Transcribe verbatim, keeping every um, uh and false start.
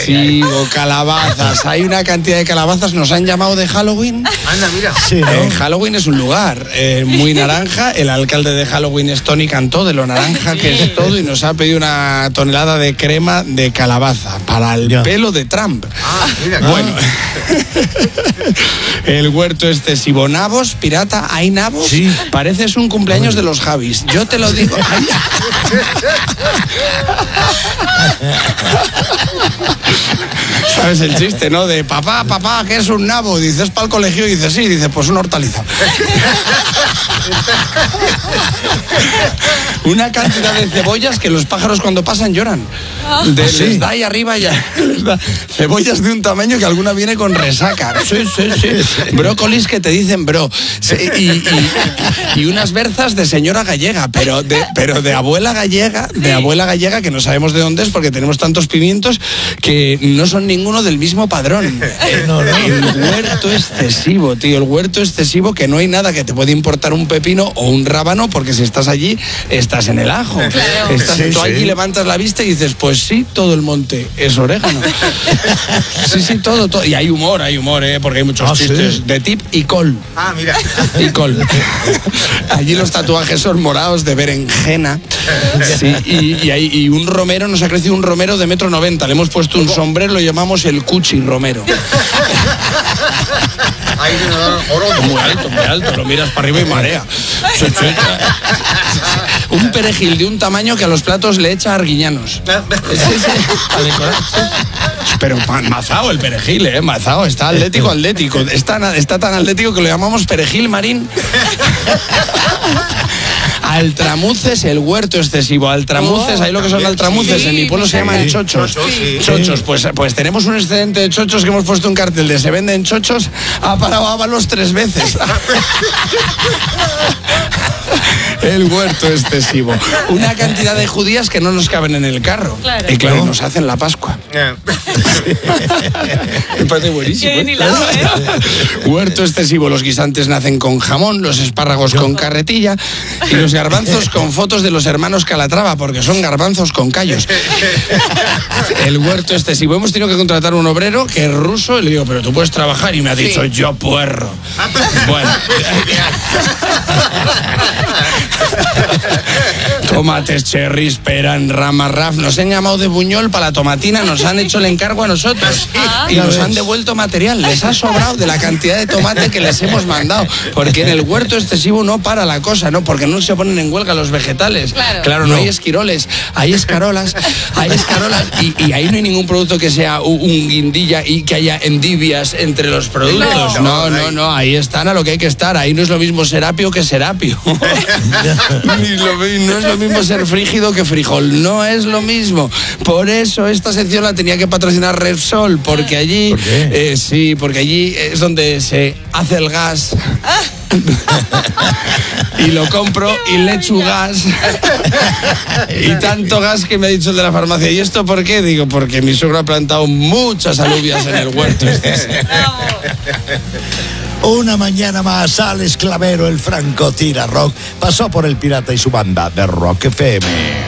excesivo, calabazas. Hay una cantidad de calabazas. Nos han llamado de Halloween. Anda, mira. Sí, ¿no? eh, Halloween es un lugar eh, muy naranja. El alcalde de Halloween es Tony Cantó, de lo naranja que es todo, y nos ha pedido una tonelada de crema de calabaza para el ya. pelo de Trump. Ah, mira, bueno. El huerto excesivo. Nabos, pirata, ¿hay nabos? Sí. Pareces un cumpleaños de los Javis. Yo te lo digo. ¿Sabes el chiste, no? De papá, papá, ¿qué es un nabo? Dices para el colegio y dices sí, dices pues una hortaliza. Una cantidad de cebollas que los pájaros cuando pasan lloran. De, ¿sí? Les da ahí arriba ya. Les da cebollas de un tamaño que alguna viene con resaca. Sí, sí, sí. Brócolis que te dicen bro. Sí, y, y, y unas berzas de señora gallega, pero de, pero de abuela gallega, de abuela gallega que no sabemos de dónde es porque tenemos tantos pimientos que no son ninguno del mismo padrón. No, no. El huerto excesivo, tío, el huerto excesivo que no hay nada que te puede importar un pepino o un rábano porque si estás allí, estás en el ajo. Claro. Estás, Sí, tú sí. allí levantas la vista y dices, pues sí, todo el monte es orégano. Sí, sí, todo, todo. Y hay humor, hay humor, ¿eh? Porque hay muchos Ah, chistes ¿sí? de tip y col. Ah, mira. Y col. Allí los tatuajes son morados de berenjena. Sí, y, y, hay, y un romero, nos ha crecido un romero de metro noventa. Le hemos puesto un sombrero, lo llamamos el Cuchi Romero. Ahí se nos da oro. Muy alto, muy alto, lo miras para arriba y marea. Un perejil de un tamaño que a los platos le echa arguiñanos. Sí, sí, a decorar, sí. Pero mazao el perejil, eh, mazao, está atlético, atlético. Está, está tan atlético que lo llamamos perejil marín. Altramuces, el huerto excesivo. Altramuces, Oh, ahí lo que son también, altramuces, sí, en mi pueblo se llaman sí. chochos. Chochos, sí. Chochos, pues, pues tenemos un excedente de chochos que hemos puesto un cartel de se venden chochos, ha parado Ábalos tres veces. El huerto excesivo. Una cantidad de judías que no nos caben en el carro. Claro. Y claro, nos hacen la Pascua. Me parece buenísimo. Qué bien ¿eh? hilado, ¿eh? Huerto excesivo. Los guisantes nacen con jamón, los espárragos con carretilla y los garbanzos con fotos de los hermanos Calatrava, porque son garbanzos con callos. El huerto excesivo. Hemos tenido que contratar un obrero que es ruso y le digo, pero tú puedes trabajar, y me ha dicho, Sí. yo puerro. Bueno. Tomates, cherries, peran, rama, raf. Nos han llamado de Buñol para la tomatina, nos han hecho el encargo a nosotros Ah. y nos han devuelto material. Les ha sobrado de la cantidad de tomate que les hemos mandado. Porque en el huerto excesivo no para la cosa, ¿no? Porque no se ponen en huelga los vegetales. Claro. Claro, no, no hay esquiroles, hay escarolas, hay escarolas y, y ahí no hay ningún producto que sea un, un guindilla y que haya endivias entre los productos. No, no, no, ahí están a lo que hay que estar. Ahí no es lo mismo Serapio que Serapio. Ni lo, no es lo mismo ser frígido que frijol, no es lo mismo. Por eso esta sección la tenía que patrocinar Repsol, porque allí, ¿por qué? Eh, sí, porque allí es donde se hace el gas. Y lo compro y le echo gas. Y tanto gas que me ha dicho el de la farmacia. ¿Y esto por qué? Digo, porque mi suegro ha plantado muchas alubias en el huerto. Una mañana más, Alex Clavero, el franco tira rock, pasó por el Pirata y su banda de Rock F M.